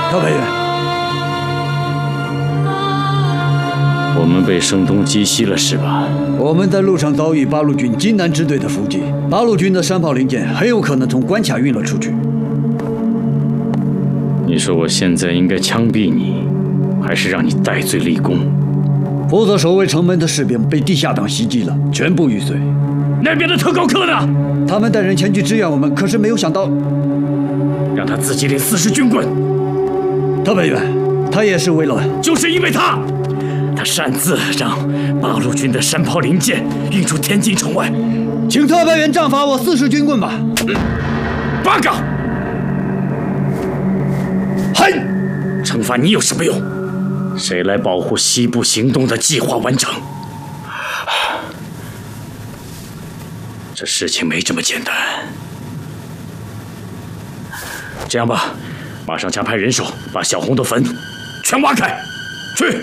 特派员， 我们被声东击西了是吧？ 我们在路上遭遇八路军金南支队的伏击，八路军的山炮零件很有可能从关卡运了出去。 你说我现在应该枪毙你，还是让你戴罪立功？ 负责守卫城门的士兵被地下党袭击了，全部玉碎。 那边的特高课呢？ 他们带人前去支援我们，可是没有想到， 让他自己领40军棍。 特派员，他也是为了， 就是因为他擅自让八路军的山炮零件运出天津城外。 请特派员杖罚我40军棍吧。 八个。嘿，惩罚你有什么用？谁来保护西部行动的计划完成？这事情没这么简单。这样吧，马上加派人手把小红的坟全挖开。